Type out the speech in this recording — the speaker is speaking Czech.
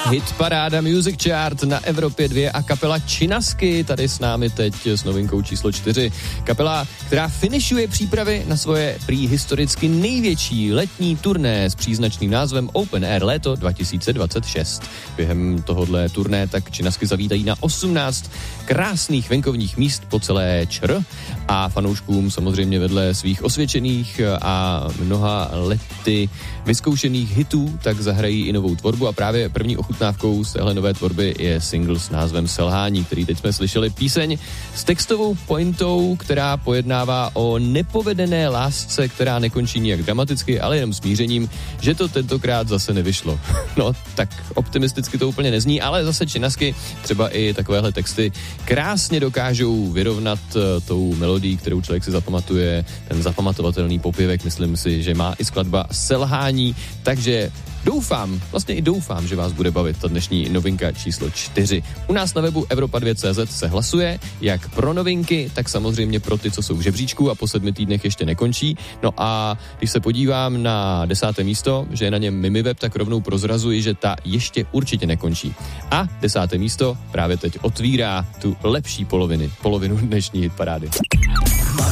Hit paráda Music Chart na Evropě 2 a kapela Činasky tady s námi teď s novinkou číslo 4. Kapela, která finišuje přípravy na svoje prý historicky největší letní turné s příznačným názvem Open Air léto 2026. Během tohohle turné tak Činasky zavítají na 18 krásných venkovních míst po celé ČR a fanouškům samozřejmě vedle svých osvědčených a mnoha lety vyzkoušených hitů tak zahrají i novou tvorbu a právě první ochutnávkou z téhle nové tvorby je single s názvem Selhání, který teď jsme slyšeli. Píseň s textovou pointou, která pojednává o nepovedené lásce, která nekončí nijak dramaticky, ale jenom smířením, že to tentokrát zase nevyšlo. No, tak optimisticky to úplně nezní, ale zase Činasky třeba i takovéhle texty krásně dokážou vyrovnat tou melodií, kterou člověk si zapamatuje, ten zapamatovatelný popěvek, myslím si, že má i skladba Selhání, takže doufám, že vás bude bavit ta dnešní novinka číslo 4. U nás na webu Evropa2.cz se hlasuje, jak pro novinky, tak samozřejmě pro ty, co jsou v žebříčku a po 7 týdnech ještě nekončí. No a když se podívám na 10. místo, že je na něm Mimiveb, tak rovnou prozrazuji, že ta ještě určitě nekončí. A 10. místo právě teď otvírá tu lepší polovinu dnešní hitparády.